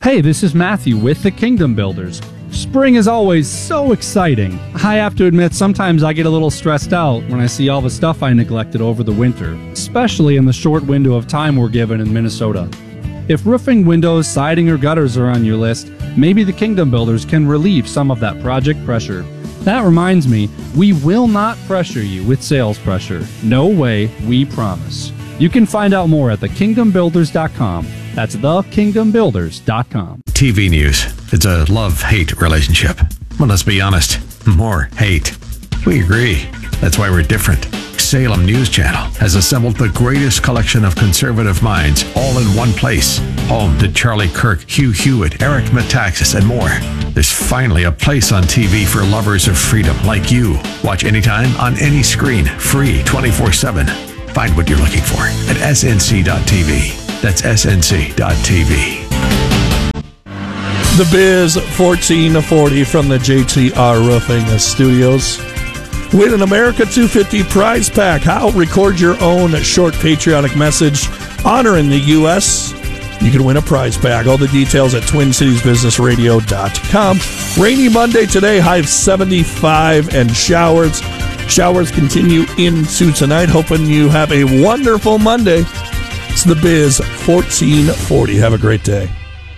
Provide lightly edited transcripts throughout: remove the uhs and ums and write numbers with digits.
Hey, this is Matthew with the Kingdom Builders. Spring is always so exciting. I have to admit, sometimes I get a little stressed out when I see all the stuff I neglected over the winter, especially in the short window of time we're given in Minnesota. If roofing, windows, siding, or gutters are on your list, maybe the Kingdom Builders can relieve some of that project pressure. That reminds me, we will not pressure you with sales pressure. No way, we promise. You can find out more at thekingdombuilders.com. That's thekingdombuilders.com. TV news. It's a love-hate relationship. Well, let's be honest. More hate. We agree. That's why we're different. Salem News Channel has assembled the greatest collection of conservative minds all in one place. Home to Charlie Kirk, Hugh Hewitt, Eric Metaxas, and more. There's finally a place on TV for lovers of freedom like you. Watch anytime, on any screen, free 24/7. Find what you're looking for at snc.tv. That's snc.tv. The Biz 1440 from the JTR Roofing Studios. Win an America 250 prize pack. How? Record your own short patriotic message honoring the U.S. You can win a prize pack. All the details at TwinCitiesBusinessRadio.com. Rainy Monday today, high of 75 and showers. Showers continue into tonight. Hoping you have a wonderful Monday. It's the Biz 1440. Have a great day.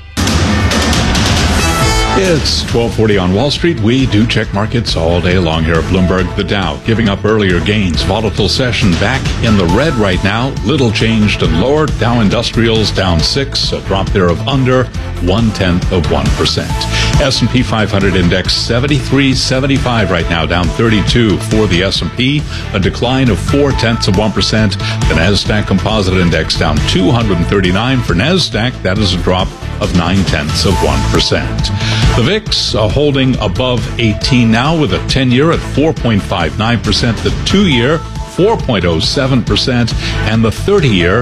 It's 12:40 on Wall Street. We do check markets all day long here at Bloomberg. The Dow giving up earlier gains. Volatile session back in the red right now. Little changed and lower. Dow Industrials down 6. A drop there of under 0.1%. S&P 500 index 73.75 right now, down 32 for the S&P. A decline of 0.4%. The NASDAQ Composite Index down 239 for NASDAQ. That is a drop of 0.9%. The VIX holding above 18 now with a 10-year at 4.59%, the 2-year 4.07%, and the 30-year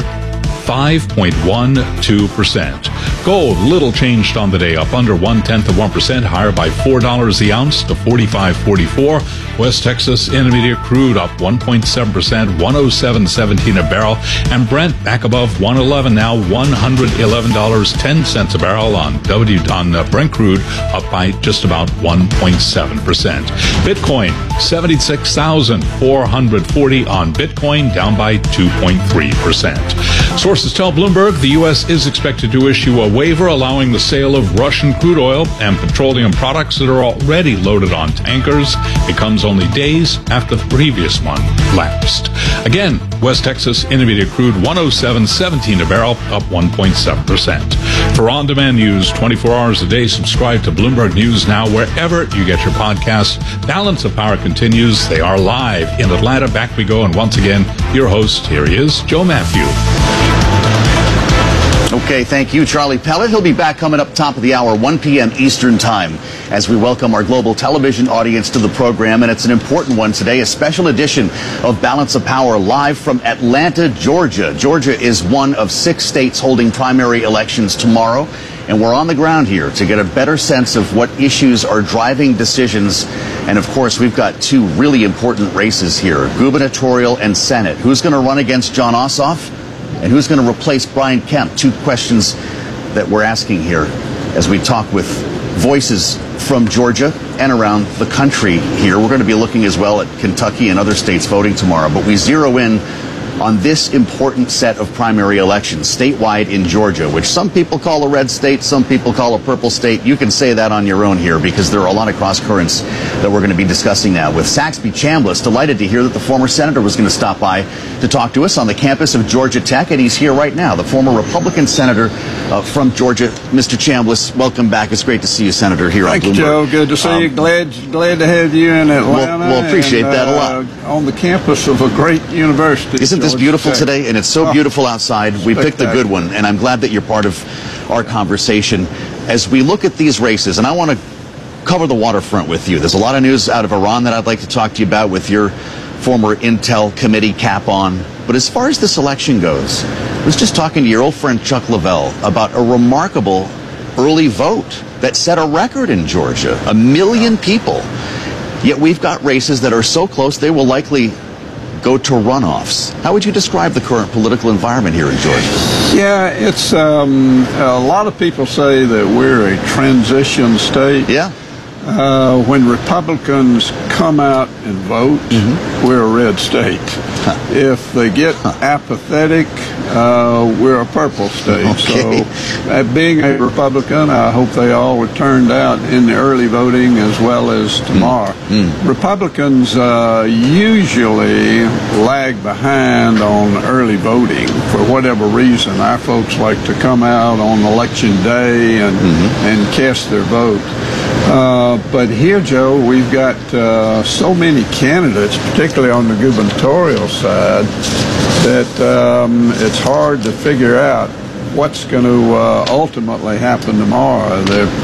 5.12%. Gold, little changed on the day, up under 0.1%, higher by $4 the ounce to $45.44. West Texas Intermediate crude up 1.7%, $107.17 a barrel, and Brent back above 111 now, $111.10 a barrel on Brent crude, up by just about 1.7%. Bitcoin 76,440 on Bitcoin, down by 2.3%. Sources tell Bloomberg the U.S. is expected to issue a waiver allowing the sale of Russian crude oil and petroleum products that are already loaded on tankers. It comes only days after the previous one lapsed. Again, West Texas Intermediate crude 107.17 a barrel, up 1.7%. For on-demand news 24 hours a day, subscribe to Bloomberg News Now wherever you get your podcasts. Balance of Power continues. They are live in Atlanta. Back we go. And once again, your host, here he is, Joe Matthew. Okay, thank you, Charlie Pellet. He'll be back coming up top of the hour, 1 p.m. Eastern Time, as we welcome our global television audience to the program. And it's an important one today, a special edition of Balance of Power live from Atlanta, Georgia. Georgia is one of 6 states holding primary elections tomorrow. And we're on the ground here to get a better sense of what issues are driving decisions. And, of course, we've got 2 really important races here, gubernatorial and Senate. Who's going to run against Jon Ossoff? And who's going to replace Brian Kemp? 2 questions that we're asking here as we talk with voices from Georgia and around the country here. We're going to be looking as well at Kentucky and other states voting tomorrow. But we zero in on this important set of primary elections statewide in Georgia, which some people call a red state, some people call a purple state. You can say that on your own here because there are a lot of cross currents that we're going to be discussing now with Saxby Chambliss. Delighted to hear that the former senator was going to stop by to talk to us on the campus of Georgia Tech, and he's here right now, the former Republican senator from Georgia. Mr. Chambliss, welcome back. It's great to see you, Senator, here on Bloomberg. Thank you, Joe. Good to see you. Glad to have you in Atlanta. We'll appreciate that a lot. On the campus of a great university. Isn't this beautiful today? And it's so beautiful outside. We picked a good one, and I'm glad that you're part of our conversation. As we look at these races, and I want to cover the waterfront with you. There's a lot of news out of Iran that I'd like to talk to you about with your former Intel committee cap on. But as far as this election goes, I was just talking to your old friend Chuck Lavelle about a remarkable early vote that set a record in Georgia. 1 million people. Yet we've got races that are so close they will likely go to runoffs. How would you describe the current political environment here in Georgia? Yeah, it's a lot of people say that we're a transition state. Yeah. When Republicans come out and vote, we're a red state. If they get apathetic, we're a purple state. Okay. So, being a Republican, I hope they all were turned out in the early voting as well as tomorrow. Republicans usually lag behind on early voting for whatever reason. Our folks like to come out on election day and cast their vote. But here, Joe, we've got so many candidates, particularly on the gubernatorial side, that it's hard to figure out what's going to ultimately happen tomorrow.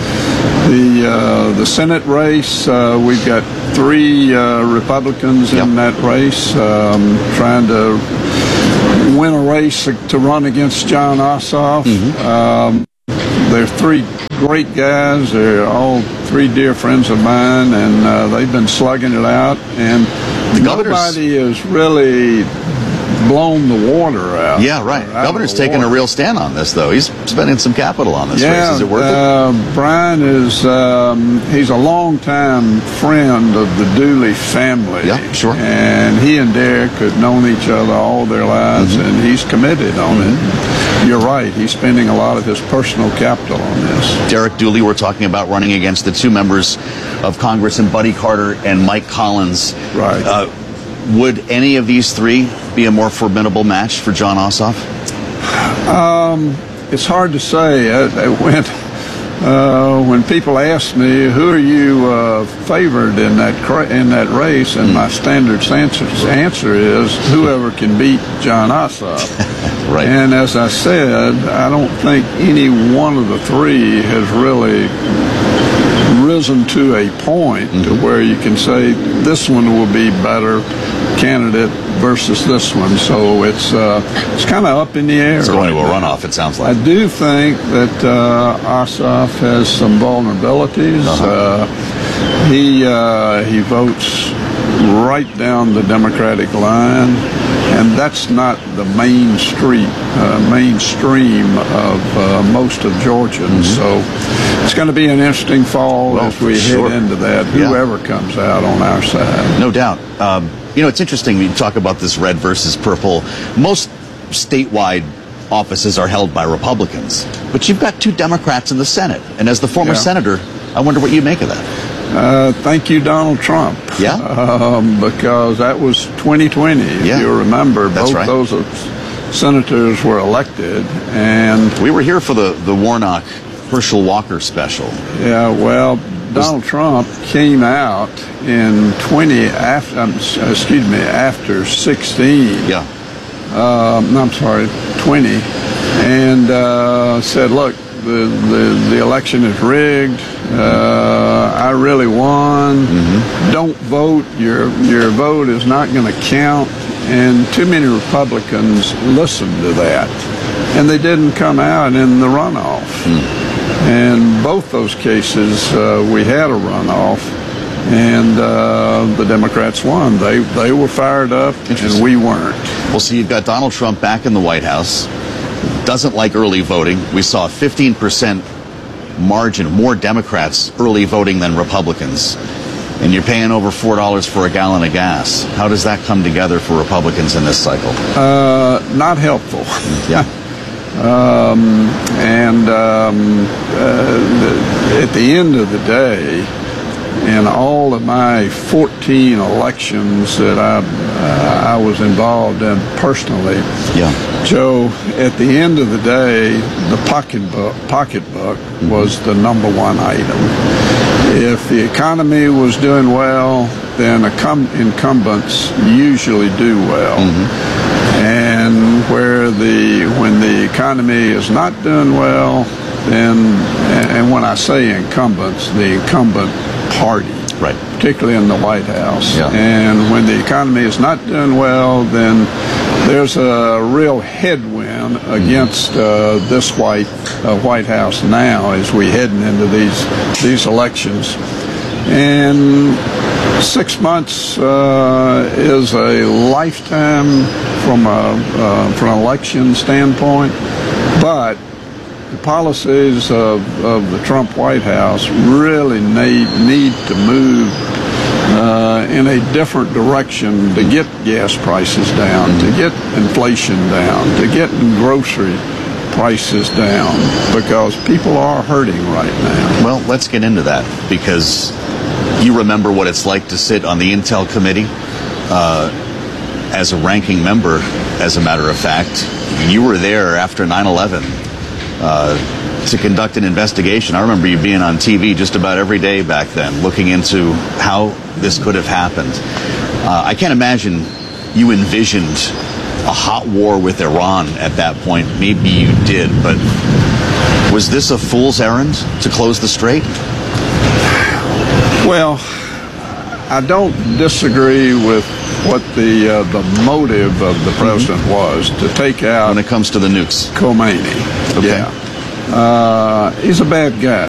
The Senate race, we've got 3 Republicans in that race trying to win a race to run against Jon Ossoff. They're 3 great guys. They're all 3 dear friends of mine, and they've been slugging it out. And nobody has really blown the water out. Yeah, right. Governor's taking a real stand on this, though. He's spending some capital on this race. Is it worth it? Brian is, he's a longtime friend of the Dooley family. Yeah, sure. And he and Derek have known each other all their lives, and he's committed on it. You're right. He's spending a lot of his personal capital on this. Derek Dooley, we're talking about running against the 2 members of Congress, and Buddy Carter and Mike Collins. Right. Would any of these 3 be a more formidable match for Jon Ossoff? It's hard to say. When people ask me, who are you favored in that race, and my standard answer is whoever can beat Jon Ossoff. Right. And as I said, I don't think any one of the 3 has really risen to a point to where you can say this one will be better candidate versus this one. So it's kind of up in the air. It's going to a runoff, it sounds like. I do think that Ossoff has some vulnerabilities. He votes right down the Democratic line, and that's not the mainstream of most of Georgians. So it's going to be an interesting fall as we head into that, whoever comes out on our side. No doubt. It's interesting when you talk about this red versus purple. Most statewide offices are held by Republicans, but you've got 2 Democrats in the Senate. And as the former senator, I wonder what you make of that. Thank you, Donald Trump. Yeah? Because that was 2020. If you remember, both those senators were elected. And we were here for the Warnock Herschel Walker special. Yeah, well, Donald Trump came out in after 16. Yeah. I'm sorry, 20, and said, look, the election is rigged. I really won. Don't vote. Your vote is not going to count. And too many Republicans listened to that, and they didn't come out in the runoff. And both those cases, we had a runoff, and the Democrats won. They were fired up, and we weren't. Well, so you've got Donald Trump back in the White House, doesn't like early voting. We saw a 15% margin, more Democrats early voting than Republicans. And you're paying over $4 for a gallon of gas. How does that come together for Republicans in this cycle? Not helpful. Yeah. At the end of the day, in all of my 14 elections that I was involved in personally, Joe, at the end of the day, the pocketbook was the number one item. If the economy was doing well, then incumbents usually do well. And when the economy is not doing well, then, and when I say incumbents, the incumbent party, right, particularly in the White House. And when the economy is not doing well, then there's a real headwind against this White House now as we heading into these elections. And 6 months is a lifetime from an election standpoint. But the policies of the Trump White House really need to move in a different direction to get gas prices down, to get inflation down, to get grocery prices down, because people are hurting right now. Well, let's get into that, because you remember what it's like to sit on the Intel Committee as a ranking member, as a matter of fact. You were there after 9/11 to conduct an investigation. I remember you being on TV just about every day back then, looking into how this could have happened. I can't imagine you envisioned a hot war with Iran at that point. Maybe you did, but was this a fool's errand to close the strait? Well, I don't disagree with what the motive of the president was to take out when it comes to the nukes. Khomeini. Okay. Yeah. He's a bad guy.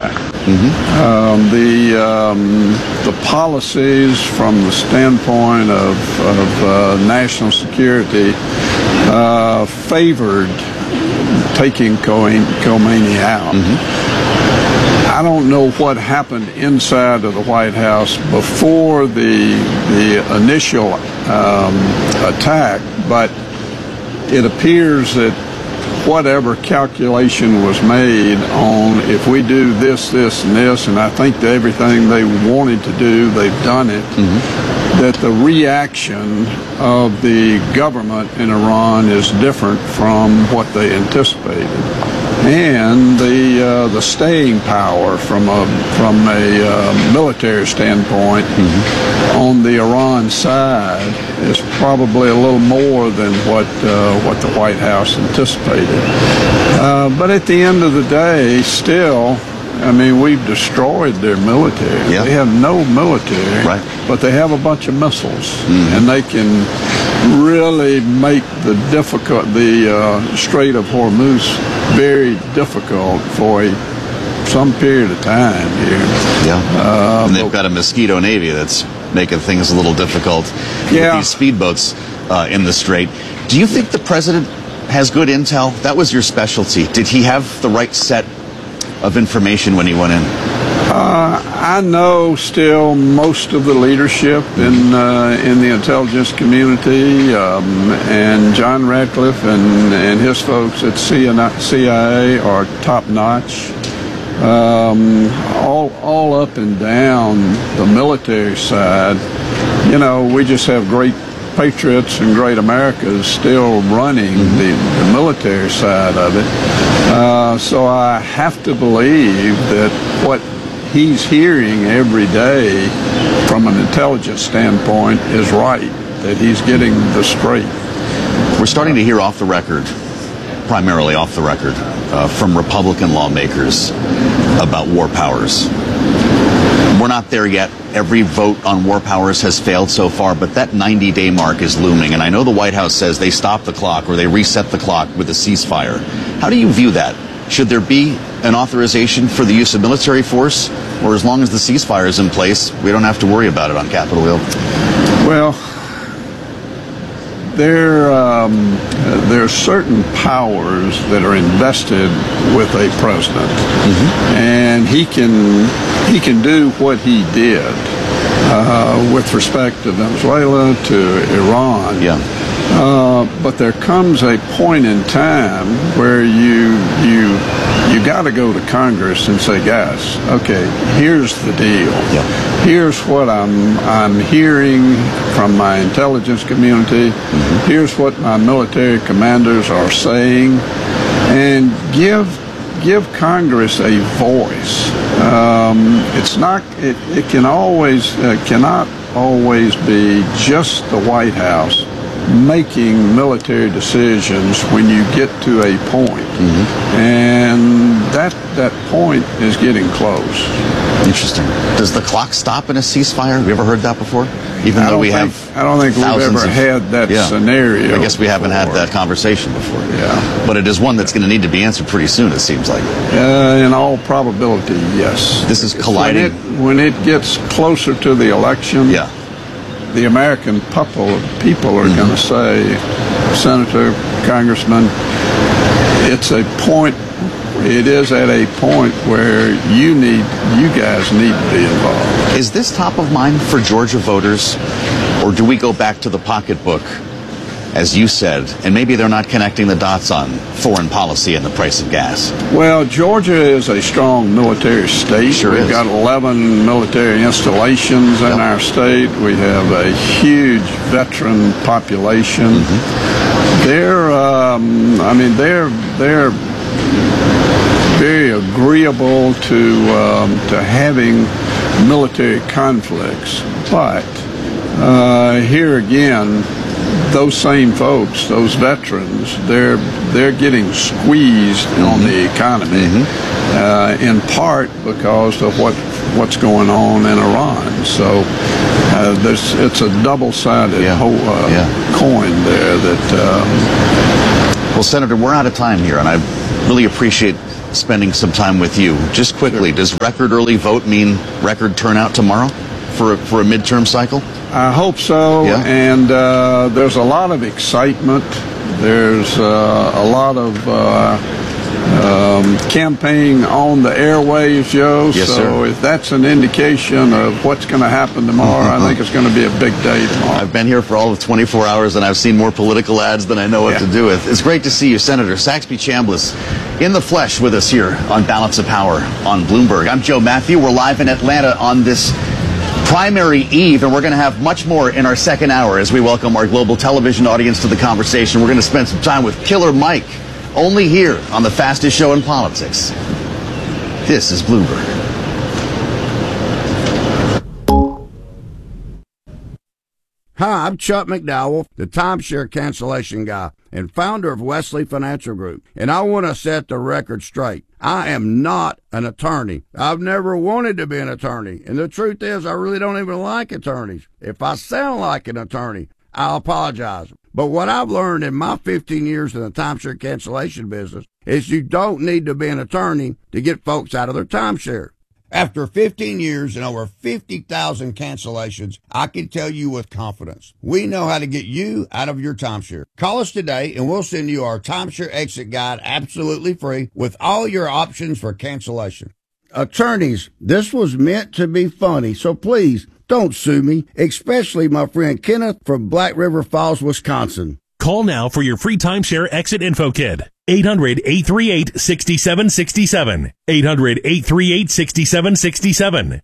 The policies from the standpoint of national security favored taking Khomeini out. I don't know what happened inside of the White House before the initial attack, but it appears that whatever calculation was made on if we do this, this, and this, and I think that everything they wanted to do, they've done it, that the reaction of the government in Iran is different from what they anticipated. And the staying power from a military standpoint on the Iran side is probably a little more than what the White House anticipated. But at the end of the day, still, I mean, we've destroyed their military. Yeah. They have no military, right, but they have a bunch of missiles, and they can really make the Strait of Hormuz very difficult for some period of time here. Yeah, and they've got a Mosquito Navy that's making things a little difficult with these speedboats in the strait. Do you think the president has good intel? That was your specialty. Did he have the right set of information when he went in? I know still most of the leadership in the intelligence community, and John Ratcliffe and his folks at CIA are top notch. All up and down the military side, you know, we just have great patriots and great Americans still running the military side of it. So I have to believe that what he's hearing every day from an intelligence standpoint is right, that he's getting the straight. We're starting to hear off the record, primarily off the record, from Republican lawmakers about war powers. We're not there yet. Every vote on war powers has failed so far, but that 90-day mark is looming. And I know the White House says they stop the clock or they reset the clock with a ceasefire. How do you view that? Should there be an authorization for the use of military force, or as long as the ceasefire is in place, we don't have to worry about it on Capitol Hill? Well, there are certain powers that are invested with a president, and he can do what he did with respect to Venezuela, to Iran. Yeah. But there comes a point in time where you got to go to Congress and say, guys, okay, here's the deal. Yeah. Here's what I'm hearing from my intelligence community. Here's what my military commanders are saying, and give Congress a voice. It cannot always be just the White House making military decisions when you get to a point. And that point is getting close. Interesting. Does the clock stop in a ceasefire? Have you ever heard that before? Even though I don't think we've ever had that scenario. I guess we haven't had that conversation before. Yeah. But it is one that's going to need to be answered pretty soon, it seems like. In all probability, yes. This is colliding. When it gets closer to the election, the American people are going to say, Senator, Congressman, it's a point. It is at a point where you guys need to be involved. Is this top of mind for Georgia voters, or do we go back to the pocketbook, as you said, and maybe they're not connecting the dots on foreign policy and the price of gas? Well, Georgia is a strong military state. Sure We've is. got 11 military installations in our state. We have a huge veteran population. Mm-hmm. They're very agreeable to having military conflicts, but here again, those same folks, those veterans, they're getting squeezed on the economy, in part because of what's going on in Iran. So it's a double-sided coin there. Well, Senator, we're out of time here, and I really appreciate spending some time with you. Just quickly, does record early vote mean record turnout tomorrow for a midterm cycle? I hope so, and there's a lot of excitement. There's a lot of campaigning on the airwaves, Joe. Yes, so sir. if that's an indication of what's going to happen tomorrow, I think it's going to be a big day tomorrow. I've been here for all of 24 hours, and I've seen more political ads than I know what to do with. It's great to see you, Senator Saxby Chambliss, in the flesh with us here on Balance of Power on Bloomberg. I'm Joe Matthew. We're live in Atlanta on this primary eve, and we're going to have much more in our second hour as we welcome our global television audience to the conversation. We're going to spend some time with Killer Mike, only here on the fastest show in politics. This is Bloomberg. Hi, I'm Chuck McDowell, the timeshare cancellation guy and founder of Wesley Financial Group, and I want to set the record straight. I am not an attorney. I've never wanted to be an attorney, and the truth is I really don't even like attorneys. If I sound like an attorney, I'll apologize. But what I've learned in my 15 years in the timeshare cancellation business is you don't need to be an attorney to get folks out of their timeshare. After 15 years and over 50,000 cancellations, I can tell you with confidence, we know how to get you out of your timeshare. Call us today and we'll send you our timeshare exit guide absolutely free with all your options for cancellation. Attorneys, this was meant to be funny, so please don't sue me, especially my friend Kenneth from Black River Falls, Wisconsin. Call now for your free timeshare exit info kit. 800-838-6767. 800-838-6767.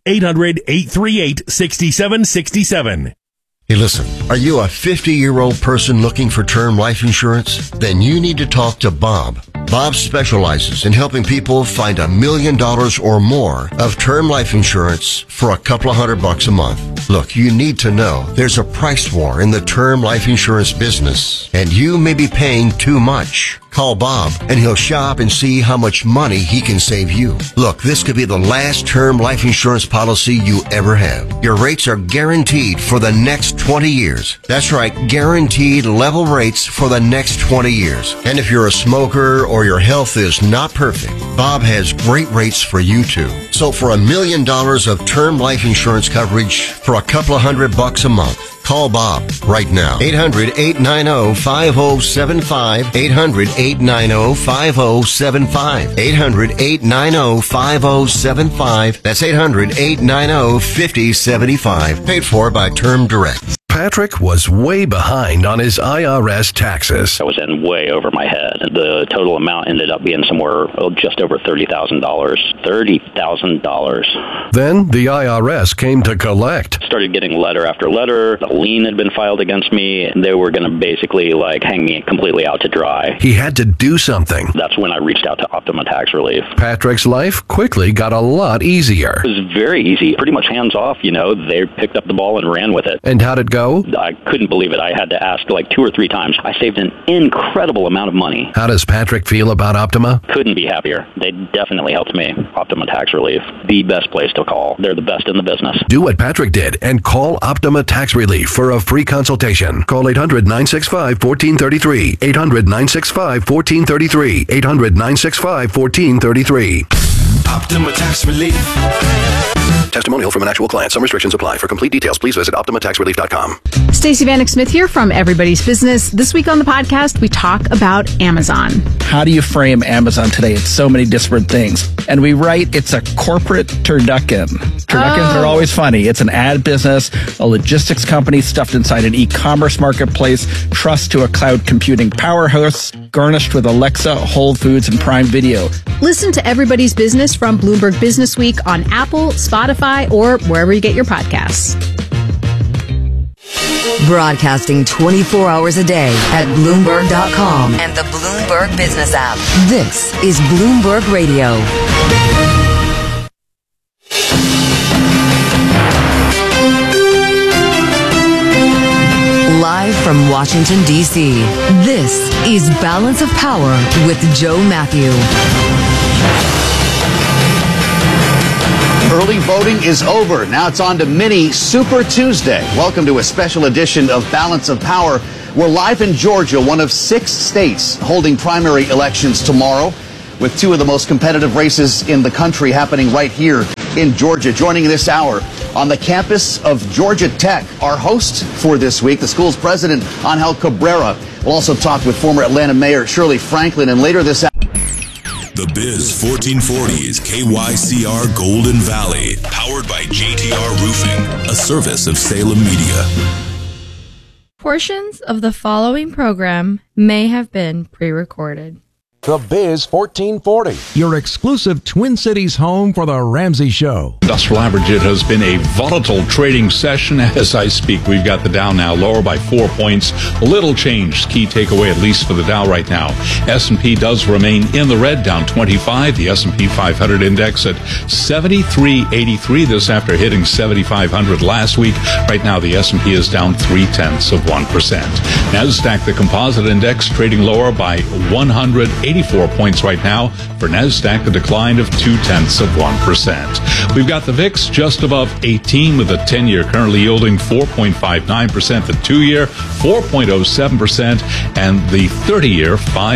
800-838-6767. Hey, listen, are you a 50-year-old person looking for term life insurance? Then you need to talk to Bob. Bob specializes in helping people find $1 million or more of term life insurance for a couple of $100 a month. Look, you need to know there's a price war in the term life insurance business, and you may be paying too much. Call Bob, and he'll shop and see how much money he can save you. Look, this could be the last term life insurance policy you ever have. Your rates are guaranteed for the next 20 years. That's right, guaranteed level rates for the next 20 years. And if you're a smoker or your health is not perfect, Bob has great rates for you too. So for $1 million of term life insurance coverage for a couple of $100 a month, call Bob right now. 800-890-5075. 800-890-5075. 800-890-5075. That's 800-890-5075. Paid for by Term Direct. Patrick was way behind on his IRS taxes. I was in way over my head. The total amount ended up being somewhere just over $30,000. $30,000. Then the IRS came to collect. Started getting letter after letter. A lien had been filed against me, and they were going to basically hang me completely out to dry. He had to do something. That's when I reached out to Optima Tax Relief. Patrick's life quickly got a lot easier. It was very easy, pretty much hands off. They picked up the ball and ran with it. And how'd it go? I couldn't believe it. I had to ask 2 or 3 times. I saved an incredible amount of money. How does Patrick feel about Optima? Couldn't be happier. They definitely helped me. Optima Tax Relief, the best place to call. They're the best in the business. Do what Patrick did and call Optima Tax Relief for a free consultation. Call 800-965-1433. 800-965-1433. 800-965-1433. Optima Tax Relief. Testimonial from an actual client. Some restrictions apply. For complete details, please visit OptimaTaxRelief.com. Stacey Vanek Smith here from Everybody's Business. This week on the podcast, we talk about Amazon. How do you frame Amazon today? It's so many disparate things. And we write it's a corporate turducken. Turduckens are always funny. It's an ad business, a logistics company stuffed inside an e-commerce marketplace, trust to a cloud computing powerhouse, garnished with Alexa, Whole Foods, and Prime Video. Listen to Everybody's Business from Bloomberg Business Week on Apple, Spotify, or wherever you get your podcasts. Broadcasting 24 hours a day at Bloomberg.com and the Bloomberg Business app. This is Bloomberg Radio. Live from Washington, D.C., this is Balance of Power with Joe Matthew. Early voting is over. Now it's on to Mini Super Tuesday. Welcome to a special edition of Balance of Power. We're live in Georgia, one of 6 states holding primary elections tomorrow, with 2 of the most competitive races in the country happening right here in Georgia. Joining this hour on the campus of Georgia Tech, our host for this week, the school's president, Angel Cabrera. We'll also talk with former Atlanta Mayor Shirley Franklin, and later this hour, The Biz 1440 is KYCR Golden Valley, powered by JTR Roofing, a service of Salem Media. Portions of the following program may have been pre-recorded. The Biz 1440, your exclusive Twin Cities home for the Ramsey Show. Industrial average, it has been a volatile trading session as I speak. We've got the Dow now lower by 4 points. Little change. Key takeaway, at least for the Dow right now. S&P does remain in the red, down 25. The S&P 500 index at 73.83. This after hitting 7,500 last week. Right now, the S&P is down 0.3%. NASDAQ, the composite index, trading lower by 184 points right now. For NASDAQ, a decline of 0.2%. We've got the VIX just above 18 with a 10-year currently yielding 4.59%, the 2-year 4.07%, and the 30-year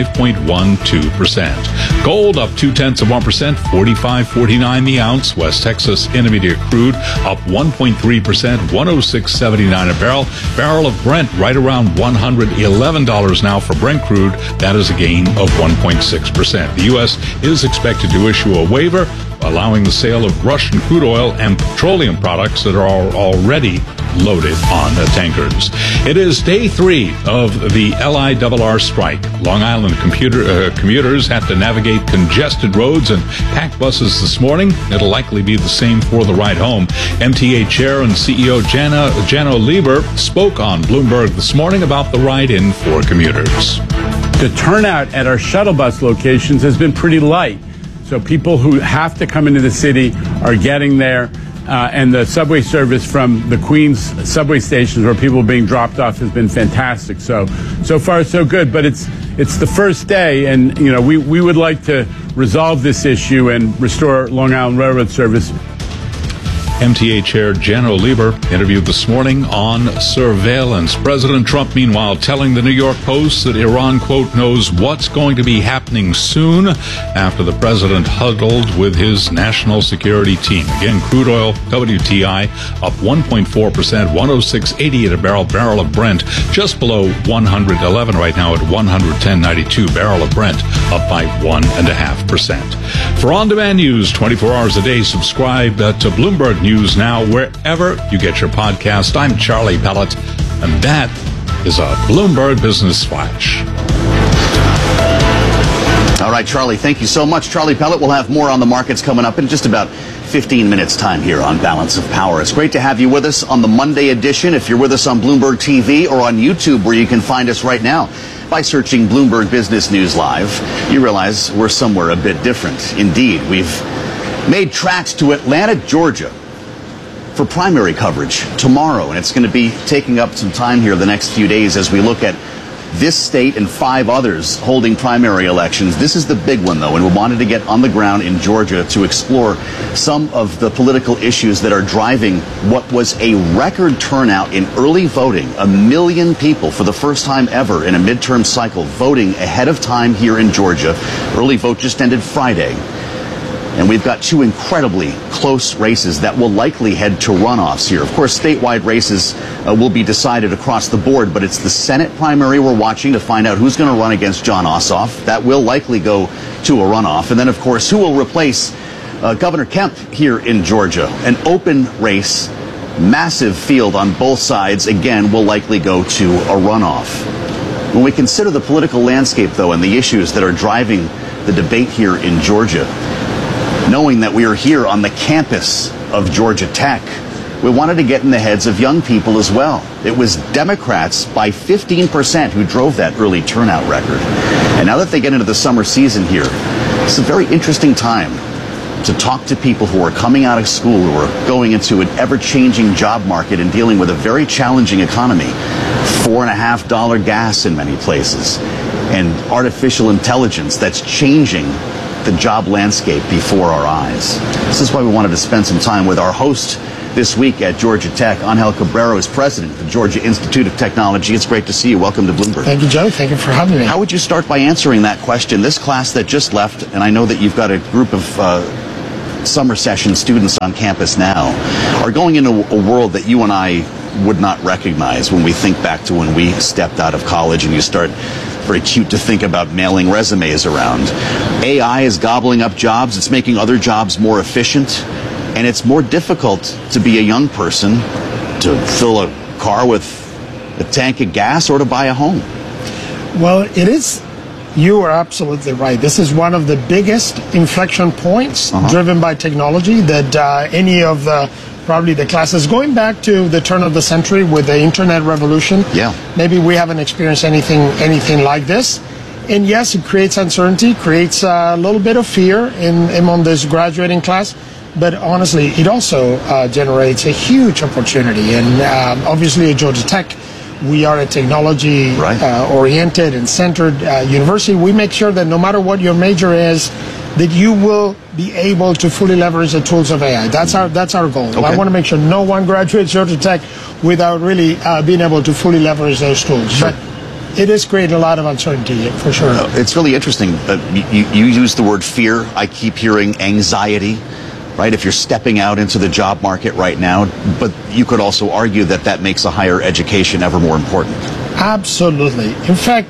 5.12%. Gold up 0.2%, 45.49 the ounce. West Texas Intermediate crude up 1.3%, 106.79 a barrel. Barrel of Brent right around $111 now for Brent crude. That is a gain of 1.6%. The U.S. is expected to issue a waiver allowing the sale of Russian crude oil and petroleum products that are already loaded on the tankers. It is day 3 of the LIRR strike. Long Island commuters have to navigate congested roads and packed buses this morning. It'll likely be the same for the ride home. MTA Chair and CEO Janno Lieber spoke on Bloomberg this morning about the ride-in for commuters. The turnout at our shuttle bus locations has been pretty light. So people who have to come into the city are getting there. And the subway service from the Queens subway stations where people are being dropped off has been fantastic. So far so good. But it's the first day, and you know we would like to resolve this issue and restore Long Island Railroad service. MTA Chair Janno Lieber interviewed this morning on surveillance. President Trump, meanwhile, telling the New York Post that Iran, quote, knows what's going to be happening soon after the president huddled with his national security team. Again, crude oil, WTI, up 1.4%, 106.80 at a barrel. Barrel of Brent just below 111 right now at 110.92. Barrel of Brent up by 1.5%. For on-demand news 24 hours a day, subscribe to Bloomberg News Now wherever you get your podcast. I'm Charlie Pellet, and that is a Bloomberg Business Flash. All right, Charlie, thank you so much. Charlie Pellet will have more on the markets coming up in just about 15 minutes time here on Balance of Power. It's great to have you with us on the Monday edition. If you're with us on Bloomberg TV or on YouTube, where you can find us right now by searching Bloomberg Business News Live, you realize we're somewhere a bit different. Indeed, we've made tracks to Atlanta, Georgia for primary coverage tomorrow, and it's going to be taking up some time here the next few days as we look at this state and 5 others holding primary elections. This is the big one, though, and we wanted to get on the ground in Georgia to explore some of the political issues that are driving what was a record turnout in early voting. 1 million people for the first time ever in a midterm cycle voting ahead of time here in Georgia. Early vote just ended Friday. And we've got two incredibly close races that will likely head to runoffs here. Of course, statewide races will be decided across the board, but it's the Senate primary we're watching to find out who's going to run against Jon Ossoff. That will likely go to a runoff. And then, of course, who will replace Governor Kemp here in Georgia. An open race, massive field on both sides, again, will likely go to a runoff. When we consider the political landscape, though, and the issues that are driving the debate here in Georgia, knowing that we are here on the campus of Georgia Tech, we wanted to get in the heads of young people as well. It was Democrats by 15% who drove that early turnout record. And now that they get into the summer season here, it's a very interesting time to talk to people who are coming out of school, who are going into an ever-changing job market and dealing with a very challenging economy. $4.50 gas in many places, and artificial intelligence that's changing the job landscape before our eyes. This is why we wanted to spend some time with our host this week at Georgia Tech. Angel Cabrero is president of the Georgia Institute of Technology. It's great to see you. Welcome to Bloomberg. Thank you, Joe. Thank you for having me. How would you start by answering that question? This class that just left, and I know that you've got a group of summer session students on campus now, are going into a world that you and I would not recognize when we think back to when we stepped out of college, and you start, very cute to think about mailing resumes around. AI is gobbling up jobs. It's making other jobs more efficient, and it's more difficult to be a young person to fill a car with a tank of gas or to buy a home. Well, it is. You are absolutely right. This is one of the biggest inflection points driven by technology that any of the probably the classes going back to the turn of the century with the internet revolution. Yeah. Maybe we haven't experienced anything like this. And yes, it creates uncertainty, creates a little bit of fear among this graduating class. But honestly, it also generates a huge opportunity. And obviously at Georgia Tech, we are a technology oriented and centered university. We make sure that no matter what your major is, that you will be able to fully leverage the tools of AI. That's our goal. Okay. I want to make sure no one graduates Georgia Tech without really being able to fully leverage those tools. Sure. But it is creating a lot of uncertainty, for sure. It's really interesting. You use the word fear. I keep hearing anxiety, right? If you're stepping out into the job market right now, but you could also argue that that makes a higher education ever more important. Absolutely. In fact,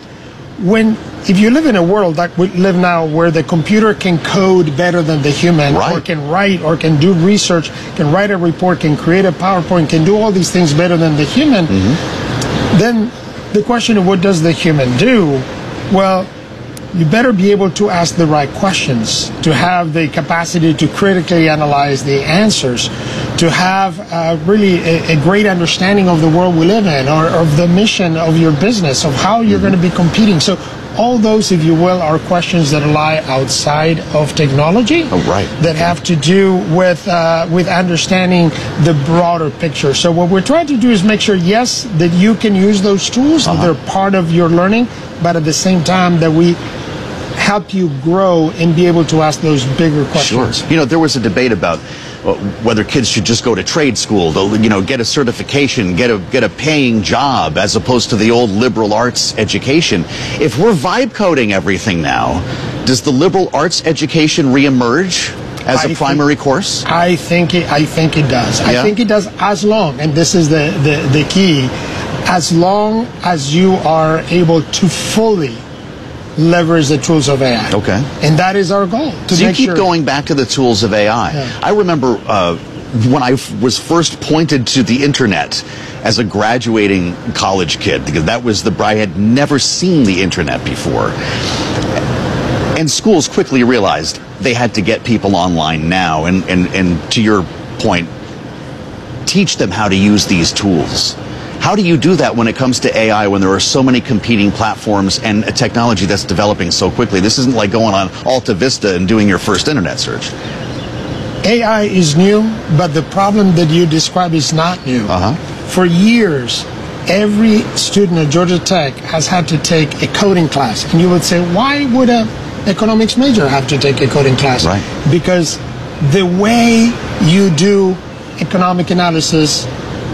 if you live in a world like we live now where the computer can code better than the human, or can write, or can do research, can write a report, can create a PowerPoint, can do all these things better than the human, then the question of what does the human do? Well, you better be able to ask the right questions, to have the capacity to critically analyze the answers, to have really a great understanding of the world we live in, or of the mission of your business, of how you're going to be competing. So all those, if you will, are questions that lie outside of technology that have to do with understanding the broader picture. So what we're trying to do is make sure, yes, that you can use those tools, that they're part of your learning, but at the same time that we help you grow and be able to ask those bigger questions. Sure. You know, there was a debate about whether kids should just go to trade school, to, get a certification, get a paying job, as opposed to the old liberal arts education. If we're vibe coding everything now, does the liberal arts education reemerge as a primary course? I think it does. Yeah? I think it does, as long, and this is the key, as long as you are able to fully leverage the tools of AI. Okay. And that is our goal. So you keep going back to the tools of AI. Yeah. I remember when I was first pointed to the internet as a graduating college kid, because I had never seen the internet before. And schools quickly realized they had to get people online now, and to your point, teach them how to use these tools. How do you do that when it comes to AI, when there are so many competing platforms and a technology that's developing so quickly? This isn't like going on Alta Vista and doing your first internet search. AI is new, but the problem that you describe is not new. For years, every student at Georgia Tech has had to take a coding class. And you would say, why would an economics major have to take a coding class? Right. Because the way you do economic analysis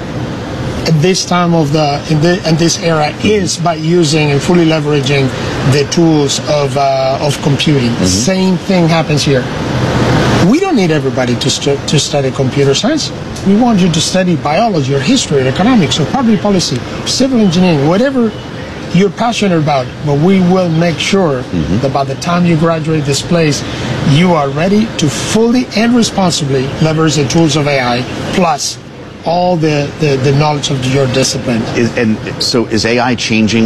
at this time of in this era is by using and fully leveraging the tools of computing. The same thing happens here. We don't need everybody to study computer science. We want you to study biology or history or economics or public policy, civil engineering, whatever you're passionate about. But we will make sure that by the time you graduate this place, you are ready to fully and responsibly leverage the tools of AI plus all the knowledge of your discipline. So is AI changing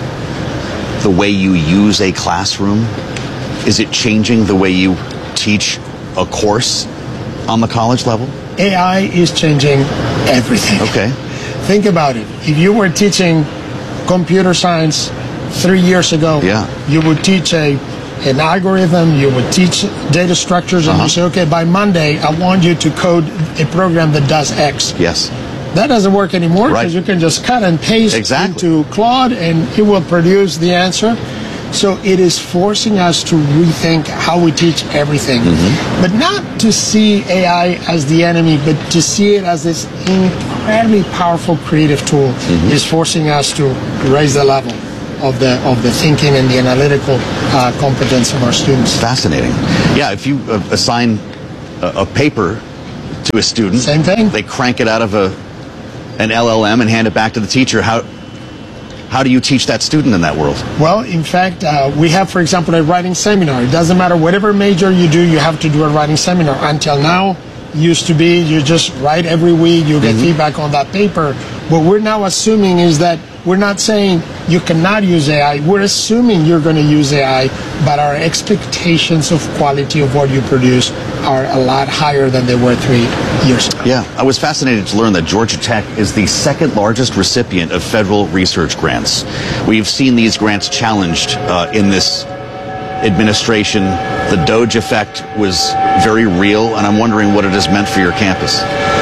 the way you use a classroom? Is it changing the way you teach a course on the college level? AI is changing everything. Okay. Think about it. If you were teaching computer science 3 years ago, you would teach an algorithm, you would teach data structures, and you say, okay, by Monday, I want you to code a program that does X. Yes. That doesn't work anymore because you can just cut and paste into Claude and it will produce the answer. So it is forcing us to rethink how we teach everything. But not to see AI as the enemy, but to see it as this incredibly powerful creative tool. Is forcing us to raise the level of the thinking and the analytical competence of our students. Fascinating. Yeah, if you assign a paper to a student, same thing. They crank it out of an LLM and hand it back to the teacher. How do you teach that student in that world? Well, in fact, we have, for example, a writing seminar. It doesn't matter whatever major you do, you have to do a writing seminar. Until now, used to be you just write every week, you get feedback on that paper. What we're now assuming is that we're not saying you cannot use AI. We're assuming you're going to use AI, but our expectations of quality of what you produce are a lot higher than they were 3 years ago. Yeah, I was fascinated to learn that Georgia Tech is the second largest recipient of federal research grants. We've seen these grants challenged in this administration. The Doge effect was very real, and I'm wondering what it has meant for your campus.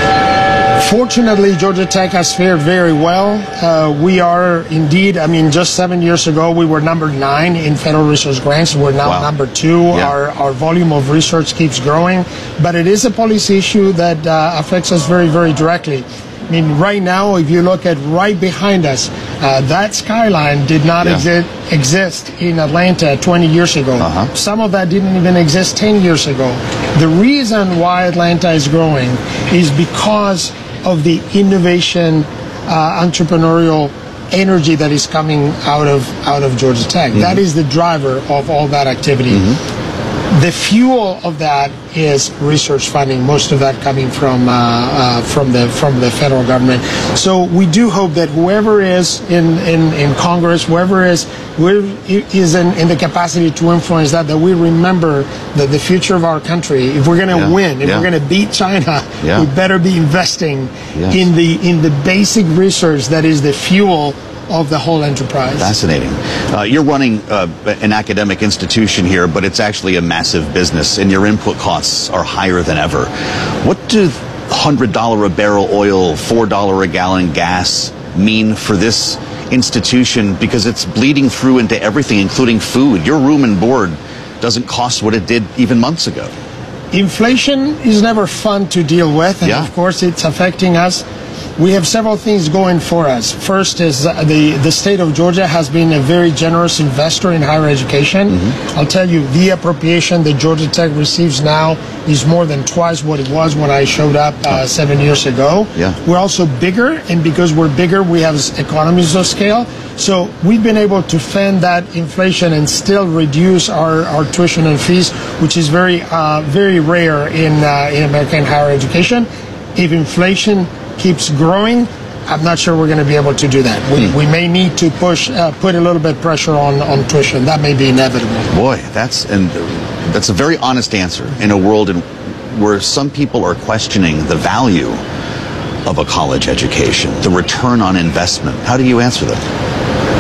Fortunately, Georgia Tech has fared very well. We are indeed, just 7 years ago, we were number 9 in federal research grants. We're now number 2. Yeah. Our volume of research keeps growing. But it is a policy issue that affects us very, very directly. Right now, if you look at right behind us, that skyline did not exist in Atlanta 20 years ago. Some of that didn't even exist 10 years ago. The reason why Atlanta is growing is because of the innovation, entrepreneurial energy that is coming out of Georgia Tech. That is the driver of all that activity. The fuel of that is research funding, most of that coming from the federal government. So we do hope that whoever is in Congress, whoever is in the capacity to influence that we remember that the future of our country, if we're going to win, if we're going to beat China, we better be investing in the basic research that is the fuel of the whole enterprise. Fascinating. You're running an academic institution here, but it's actually a massive business, and your input costs are higher than ever. What do $100 a barrel oil, $4 a gallon gas mean for this institution? Because it's bleeding through into everything, including food. Your room and board doesn't cost what it did even months ago. Inflation is never fun to deal with, and of course it's affecting us. We have several things going for us. First is the state of Georgia has been a very generous investor in higher education. I'll tell you, the appropriation that Georgia Tech receives now is more than twice what it was when I showed up 7 years ago. We're also bigger, and because we're bigger, we have economies of scale. So we've been able to fend that inflation and still reduce our tuition and fees, which is very rare in American higher education. If inflation keeps growing, I'm not sure we're going to be able to do that. We may need to put a little bit pressure on tuition. That may be inevitable. Boy, that's a very honest answer in a world where some people are questioning the value of a college education, the return on investment. How do you answer that?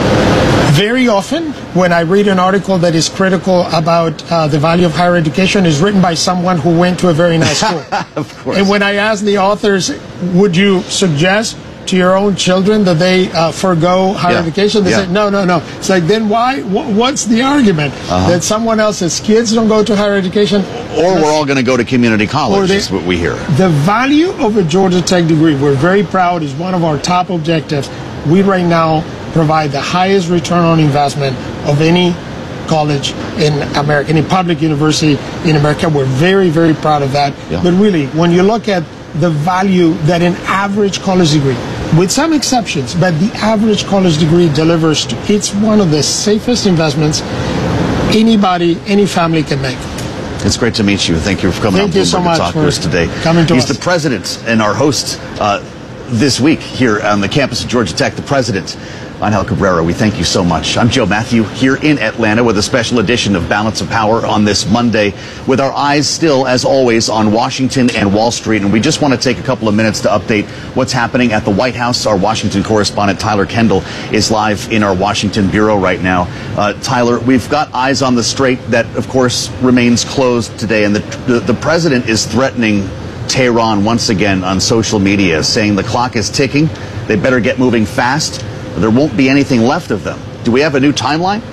Very often, when I read an article that is critical about the value of higher education, is written by someone who went to a very nice school. Of course. And when I ask the authors, would you suggest to your own children that they forego higher education? They say, no. It's like, then why? What's the argument? That someone else's kids don't go to higher education? Or we're all going to go to community college, is what we hear. The value of a Georgia Tech degree, we're very proud, is one of our top objectives. We right now provide the highest return on investment of any college in America, any public university in America. We're very, very proud of that. Yeah. But really, when you look at the value that an average college degree, with some exceptions, but the average college degree delivers, it's one of the safest investments anybody, any family can make. It's great to meet you. Thank you for coming on Bloomberg to talk to us today. He's the president and our host this week here on the campus of Georgia Tech, the president, Angel Cabrera. We thank you so much. I'm Joe Matthew here in Atlanta with a special edition of Balance of Power on this Monday, with our eyes still, as always, on Washington and Wall Street. And we just want to take a couple of minutes to update what's happening at the White House. Our Washington correspondent, Tyler Kendall, is live in our Washington bureau right now. Tyler, we've got eyes on the strait that, of course, remains closed today. And the president is threatening Tehran once again on social media, saying the clock is ticking. They better get moving fast. There won't be anything left of them. Do we have a new timeline?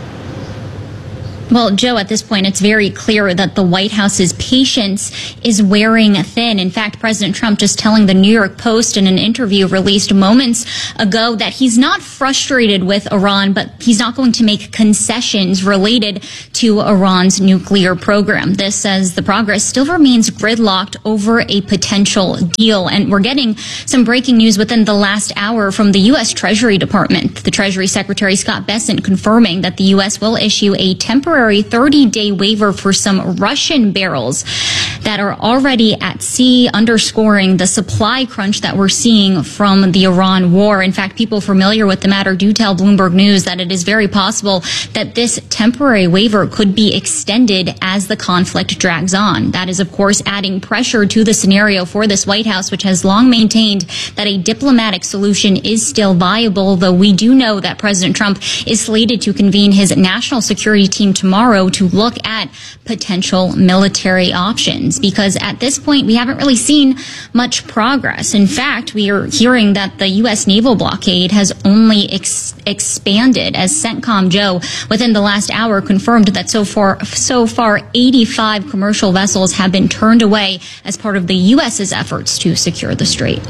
Well, Joe, at this point, it's very clear that the White House's patience is wearing thin. In fact, President Trump just telling the New York Post in an interview released moments ago that he's not frustrated with Iran, but he's not going to make concessions related to Iran's nuclear program. This says the progress still remains gridlocked over a potential deal. And we're getting some breaking news within the last hour from the U.S. Treasury Department. The Treasury Secretary Scott Bessent confirming that the U.S. will issue a temporary 30-day waiver for some Russian barrels that are already at sea, underscoring the supply crunch that we're seeing from the Iran war. In fact, people familiar with the matter do tell Bloomberg News that it is very possible that this temporary waiver could be extended as the conflict drags on. That is, of course, adding pressure to the scenario for this White House, which has long maintained that a diplomatic solution is still viable, though we do know that President Trump is slated to convene his national security team tomorrow to look at potential military options, because at this point we haven't really seen much progress. In fact, we are hearing that the U.S. naval blockade has only expanded, as CENTCOM Joe within the last hour confirmed that so far 85 commercial vessels have been turned away as part of the U.S.'s efforts to secure the strait.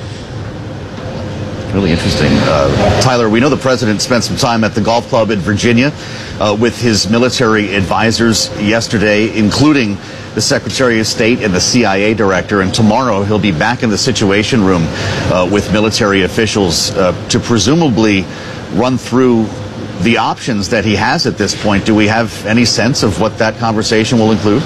Really interesting. Tyler, we know the president spent some time at the golf club in Virginia with his military advisors yesterday, including the Secretary of State and the CIA director. And tomorrow he'll be back in the Situation Room with military officials to presumably run through the options that he has at this point. Do we have any sense of what that conversation will include?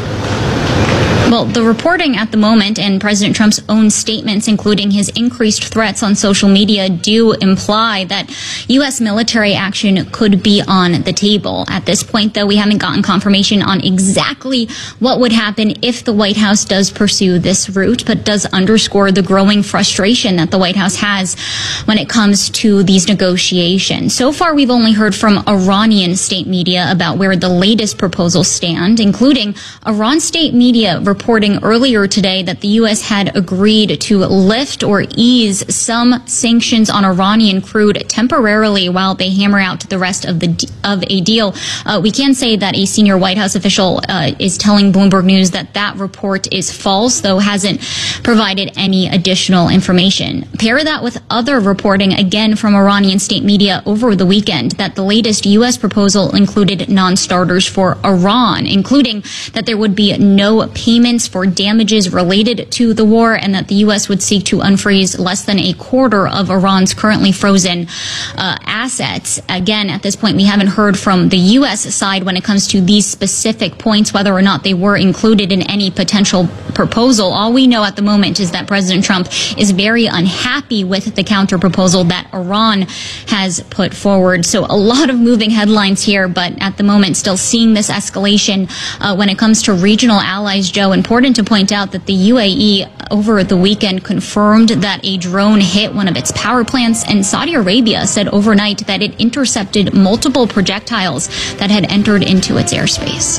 Well, the reporting at the moment and President Trump's own statements, including his increased threats on social media, do imply that U.S. military action could be on the table. At this point, though, we haven't gotten confirmation on exactly what would happen if the White House does pursue this route, but does underscore the growing frustration that the White House has when it comes to these negotiations. So far, we've only heard from Iranian state media about where the latest proposals stand, including Iran state media reporting earlier today that the U.S. had agreed to lift or ease some sanctions on Iranian crude temporarily while they hammer out the rest of a deal. We can say that a senior White House official is telling Bloomberg News that report is false, though hasn't provided any additional information. Pair that with other reporting, again from Iranian state media over the weekend, that the latest U.S. proposal included non-starters for Iran, including that there would be no payments for damages related to the war, and that the U.S. would seek to unfreeze less than a quarter of Iran's currently frozen assets. Again, at this point, we haven't heard from the U.S. side when it comes to these specific points, whether or not they were included in any potential proposal. All we know at the moment is that President Trump is very unhappy with the counter proposal that Iran has put forward. So a lot of moving headlines here, but at the moment still seeing this escalation when it comes to regional allies. Joe, important to point out that the UAE over the weekend confirmed that a drone hit one of its power plants, and Saudi Arabia said overnight that it intercepted multiple projectiles that had entered into its airspace.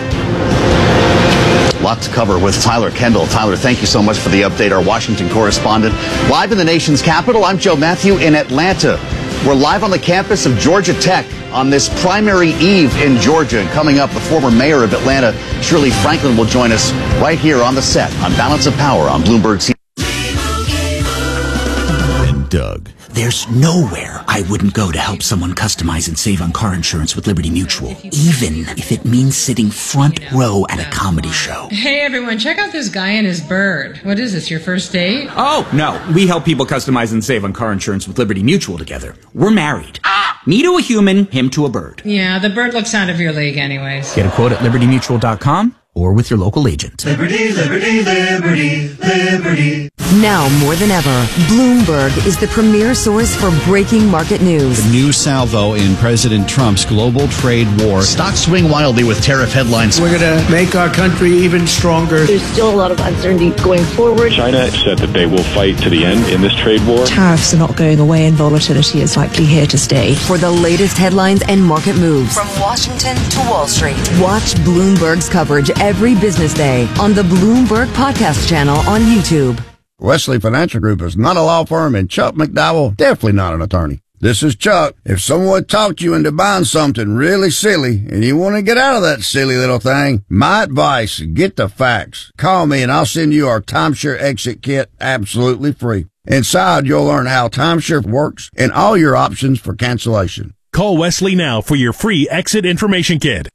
Lot to cover with Tyler Kendall. Tyler, thank you so much for the update. Our Washington correspondent. Live in the nation's capital, I'm Joe Matthew in Atlanta. We're live on the campus of Georgia Tech on this primary eve in Georgia. And coming up, the former mayor of Atlanta, Shirley Franklin, will join us right here on the set on Balance of Power on Bloomberg. Doug. There's nowhere I wouldn't go to help someone customize and save on car insurance with Liberty Mutual, even if it means sitting front row at a comedy show. Hey everyone, check out this guy and his bird. What is this, your first date? Oh, no. We help people customize and save on car insurance with Liberty Mutual together. We're married. Me to a human, him to a bird. Yeah, the bird looks out of your league anyways. Get a quote at libertymutual.com or with your local agent. Liberty, liberty, liberty, liberty. Now more than ever, Bloomberg is the premier source for breaking market news. The new salvo in President Trump's global trade war. Stocks swing wildly with tariff headlines. We're going to make our country even stronger. There's still a lot of uncertainty going forward. China said that they will fight to the end in this trade war. Tariffs are not going away and volatility is likely here to stay. For the latest headlines and market moves from Washington to Wall Street, watch Bloomberg's coverage every business day on the Bloomberg Podcast channel on YouTube. Wesley Financial Group is not a law firm, and Chuck McDowell, definitely not an attorney. This is Chuck. If someone talked you into buying something really silly and you want to get out of that silly little thing, my advice, get the facts. Call me and I'll send you our timeshare exit kit absolutely free. Inside, you'll learn how timeshare works and all your options for cancellation. Call Wesley now for your free exit information kit.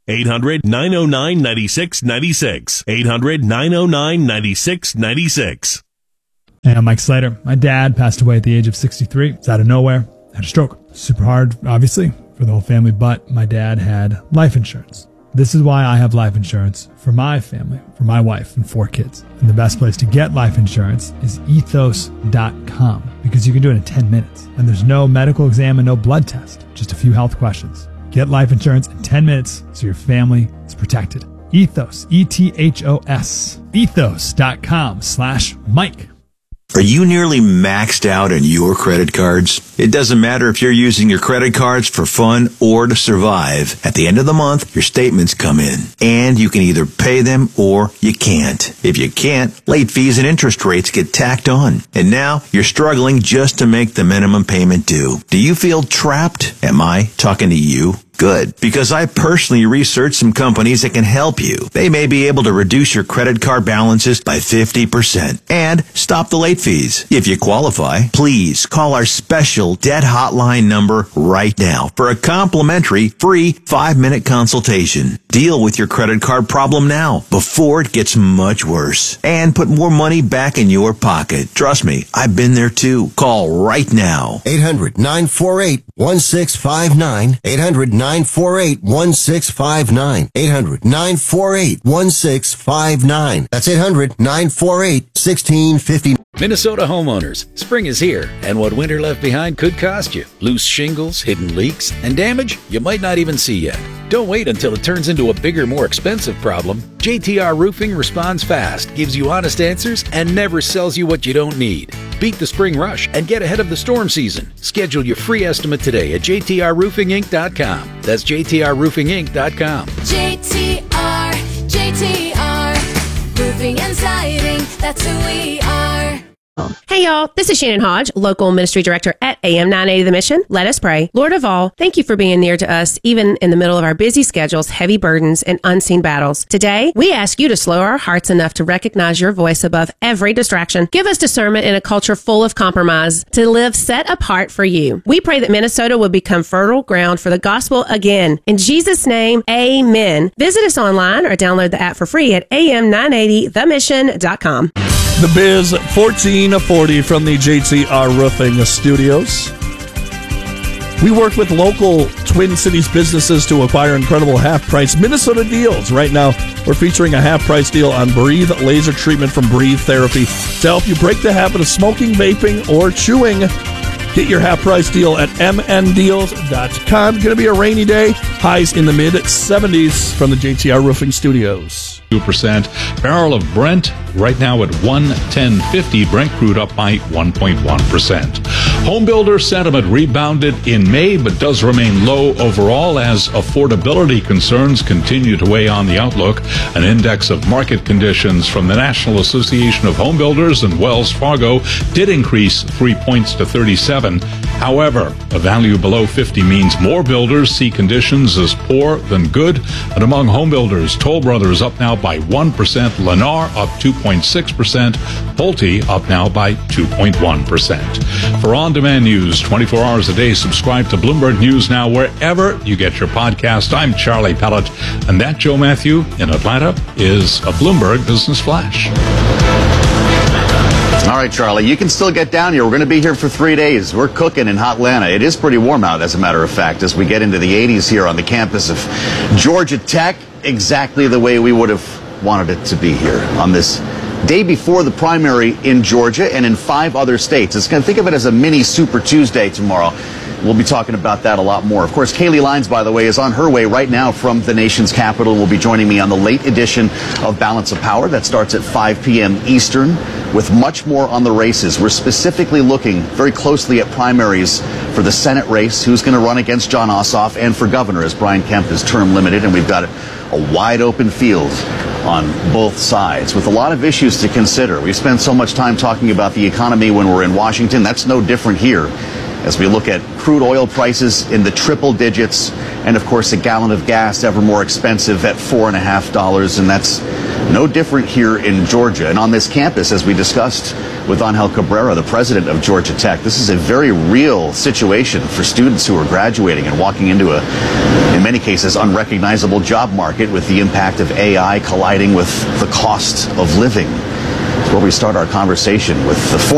800-909-9696. 800-909-9696. Hey, I'm Mike Slater. My dad passed away at the age of 63. It's out of nowhere. Had a stroke. Super hard, obviously, for the whole family, but my dad had life insurance. This is why I have life insurance for my family, for my wife and 4 kids. And the best place to get life insurance is ethos.com, because you can do it in 10 minutes. And there's no medical exam and no blood test, just a few health questions. Get life insurance in 10 minutes so your family is protected. Ethos, E-T-H-O-S, ethos.com/Mike. Are you nearly maxed out on your credit cards? It doesn't matter if you're using your credit cards for fun or to survive. At the end of the month, your statements come in, and you can either pay them or you can't. If you can't, late fees and interest rates get tacked on. And now you're struggling just to make the minimum payment due. Do you feel trapped? Am I talking to you? Good, because I personally researched some companies that can help you. They may be able to reduce your credit card balances by 50% and stop the late fees. If you qualify, please call our special debt hotline number right now for a complimentary free 5-minute consultation. Deal with your credit card problem now before it gets much worse and put more money back in your pocket. Trust me, I've been there too. Call right now. 800-948-1659. 800-948-1659. 800-948-1659. That's 800-948-1659. Minnesota homeowners, spring is here, and what winter left behind could cost you. Loose shingles, hidden leaks, and damage you might not even see yet. Don't wait until it turns into a bigger, more expensive problem. JTR Roofing responds fast, gives you honest answers, and never sells you what you don't need. Beat the spring rush and get ahead of the storm season. Schedule your free estimate today at jtrroofinginc.com. That's jtrroofinginc.com. JTR, Roofing and Siding, that's who we are. Hey y'all, this is Shannon Hodge, local ministry director at AM 980 The Mission. Let us pray. Lord of all, thank you for being near to us, even in the middle of our busy schedules, heavy burdens, and unseen battles. Today, we ask you to slow our hearts enough to recognize your voice above every distraction. Give us discernment in a culture full of compromise to live set apart for you. We pray that Minnesota will become fertile ground for the gospel again. In Jesus' name, amen. Visit us online or download the app for free at am980themission.com. The Biz 1440 from the JTR Roofing Studios. We work with local Twin Cities businesses to acquire incredible half-price Minnesota deals. Right now, we're featuring a half-price deal on Breathe laser treatment from Breathe Therapy to help you break the habit of smoking, vaping, or chewing. Get your half-price deal at mndeals.com. Going to be a rainy day. Highs in the mid-70s from the JTR Roofing Studios. 2%. Barrel of Brent right now at 110.50. Brent crude up by 1.1%. Home builder sentiment rebounded in May, but does remain low overall as affordability concerns continue to weigh on the outlook. An index of market conditions from the National Association of Home Builders and Wells Fargo did increase 3 points to 37. However, a value below 50 means more builders see conditions as poor than good. And among home builders, Toll Brothers up now by 1%, Lennar up 2.6%, Pulte up now by 2.1%. For for on-demand news 24 hours a day. Subscribe to Bloomberg News Now wherever you get your podcast. I'm Charlie Pellet, and that Joe Matthew in Atlanta is a Bloomberg Business Flash. All right, Charlie, you can still get down here. We're going to be here for 3 days. We're cooking in Hotlanta. It is pretty warm out, as a matter of fact, as we get into the 80s here on the campus of Georgia Tech, exactly the way we would have wanted it to be here on this day before the primary in Georgia and in 5 other states. It's going to think of it as a mini Super Tuesday tomorrow. We'll be talking about that a lot more. Of course, Kaylee Lines, by the way, is on her way right now from the nation's capital. Will be joining me on the late edition of Balance of Power. That starts at 5 p.m. Eastern with much more on the races. We're specifically looking very closely at primaries for the Senate race, who's going to run against Jon Ossoff, and for governor, as Brian Kemp is term limited. And we've got a wide open field on both sides with a lot of issues to consider. We spend so much time talking about the economy when we're in Washington. That's no different here, as we look at crude oil prices in the triple digits, and of course a gallon of gas ever more expensive at $4.50, and that's no different here in Georgia. And on this campus, as we discussed with Angel Cabrera, the president of Georgia Tech, this is a very real situation for students who are graduating and walking into in many cases, unrecognizable job market with the impact of AI colliding with the cost of living. It's where we start our conversation with the